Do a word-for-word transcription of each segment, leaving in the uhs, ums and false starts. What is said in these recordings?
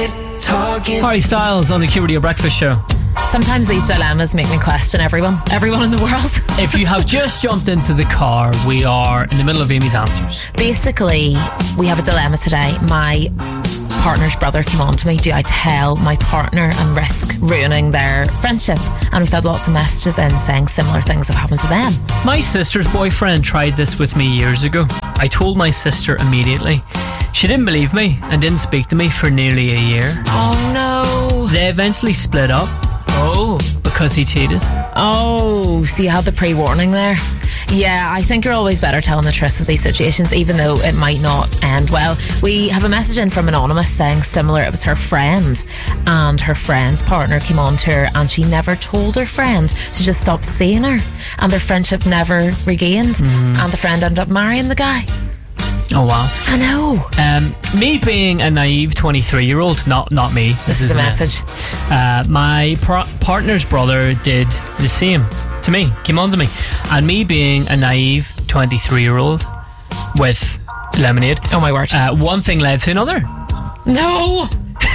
it talking. Harry Styles on the Q Radio Breakfast Show. Sometimes these dilemmas make me question everyone, everyone in the world. If you have just jumped into the car, we are in the middle of Amy's Answers. Basically, we have a dilemma today. My partner's brother came on to me. Do I tell my partner and risk ruining their friendship? And we've had lots of messages in saying similar things have happened to them. My sister's boyfriend tried this with me years ago. I told my sister immediately. She didn't believe me and didn't speak to me for nearly a year. Oh no. They eventually split up. Oh. Because he cheated. Oh, so you had the pre-warning there. Yeah, I think you're always better telling the truth with these situations, even though it might not end well. We have a message in from Anonymous saying similar. It was her friend, and her friend's partner came on to her, and she never told her friend to just stop seeing her, and their friendship never regained, mm. and the friend ended up marrying the guy. Oh wow. I know. Um, me being a naive twenty-three year old, not not me. This, this is a message. Uh, my pro- partner's brother did the same to me, came on to me. And me being a naive twenty-three year old with lemonade. Oh my word. Uh, one thing led to another. No.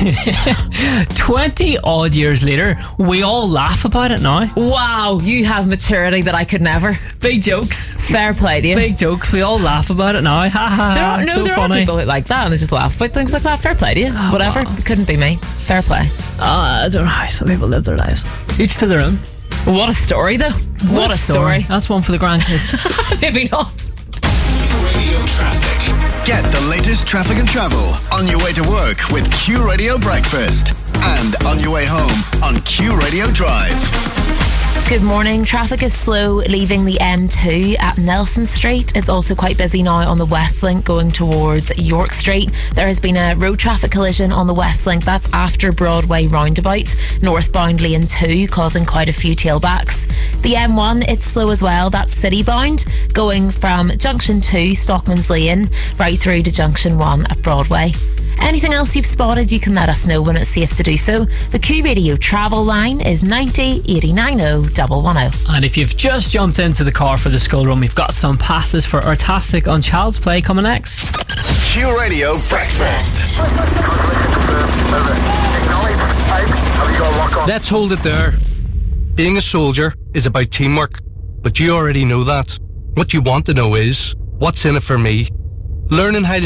twenty odd years later, we all laugh about it now. Wow, you have maturity that I could never. Big jokes. Fair play to you. Big jokes. We all laugh about it now. Ha ha. There are, no, so there funny. are people like that and they just laugh about things like that. Fair play to you. Oh, whatever. Wow. Couldn't be me. Fair play. Uh, I don't know how some people live their lives. Each to their own. What a story, though. What, what a story. story. That's one for the grandkids. Maybe not. Radio Traffic. Get the latest traffic and travel on your way to work with Q Radio Breakfast and on your way home on Q Radio Drive. Good morning. Traffic is slow leaving the M two at Nelson Street. It's also quite busy now on the West Link going towards York Street. There has been a road traffic collision on the West Link. That's after Broadway roundabout, northbound lane two, causing quite a few tailbacks. The M one, it's slow as well. That's city-bound, going from Junction two, Stockman's Lane, right through to Junction one at Broadway. Anything else you've spotted, you can let us know when it's safe to do so. The Q Radio travel line is ninety eight nine oh one one oh. And if you've just jumped into the car for the school run, we've got some passes for Artastic on Child's Play coming next. Q Radio Breakfast. Let's hold it there. Being a soldier is about teamwork, but you already know that. What you want to know is, what's in it for me? Learning how to...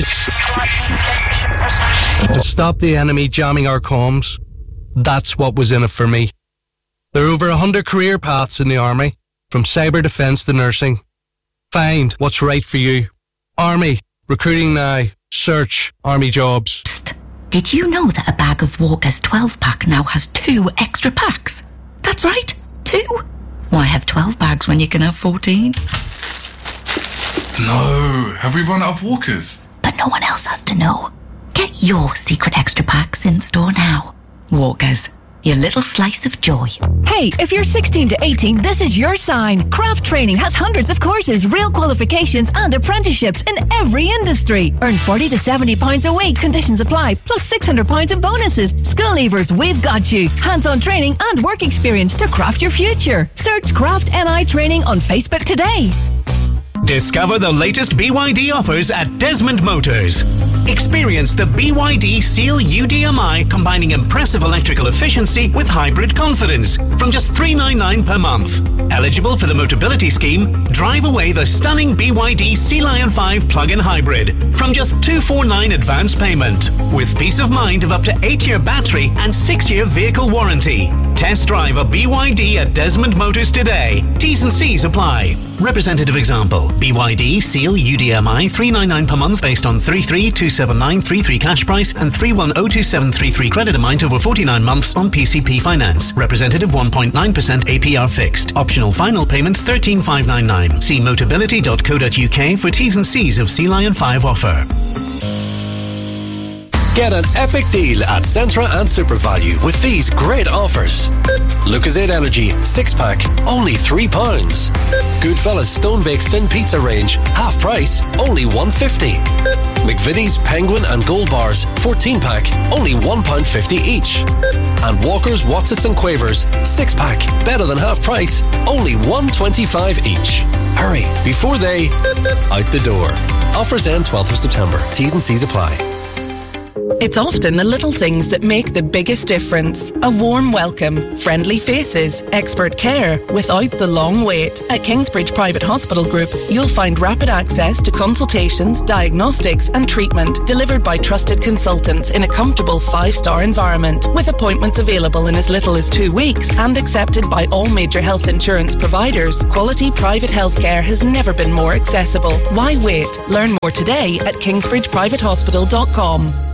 to stop the enemy jamming our comms. That's what was in it for me. There are over a hundred career paths in the Army, from cyber defence to nursing. Find what's right for you. Army, recruiting now. Search Army jobs. Psst. Did you know that a bag of Walker's twelve pack now has two extra packs? That's right, two. Why have twelve bags when you can have fourteen? No, have we run out of Walkers? But no one else has to know. Get your secret extra packs in store now. Walkers, your little slice of joy. Hey, if you're sixteen to eighteen, this is your sign. Craft Training has hundreds of courses, real qualifications and apprenticeships in every industry. Earn forty to seventy pounds a week, conditions apply, plus six hundred pounds in bonuses. School leavers, we've got you. Hands-on training and work experience to craft your future. Search Craft N I Training on Facebook today. Discover the latest B Y D offers at Desmond Motors. Experience the B Y D Seal U D M I, combining impressive electrical efficiency with hybrid confidence from just three hundred ninety-nine pounds per month. Eligible for the Motability Scheme, drive away the stunning B Y D Sea Lion five plug-in hybrid from just two hundred forty-nine pounds advance payment, with peace of mind of up to eight year battery and six year vehicle warranty. Test drive a B Y D at Desmond Motors today. T's and C's apply. Representative example, B Y D Seal U D M I three hundred ninety-nine pounds per month based on three three two seven nine three three cash price and three one zero two seven three three credit amount over forty-nine months on P C P finance. Representative one point nine percent A P R fixed. Optional final payment thirteen thousand five hundred ninety-nine. See motability dot co dot uk for T's and C's of Sea Lion five offer. Get an epic deal at Centra and SuperValue with these great offers. Lucozade Energy six pack, only three pounds. Goodfellas Stone Bake Thin Pizza Range, half price, only one fifty. McVitie's Penguin and Gold Bars fourteen pack, only one pound fifty each. And Walker's Wotsits and Quavers six pack, better than half price, only one twenty-five each. Hurry before they out the door. Offers end twelfth of September. T's and C's apply. It's often the little things that make the biggest difference. A warm welcome, friendly faces, expert care without the long wait. At Kingsbridge Private Hospital Group, you'll find rapid access to consultations, diagnostics and treatment delivered by trusted consultants in a comfortable five-star environment, with appointments available in as little as two weeks and accepted by all major health insurance providers. Quality private healthcare has never been more accessible. Why wait? Learn more today at kingsbridge private hospital dot com.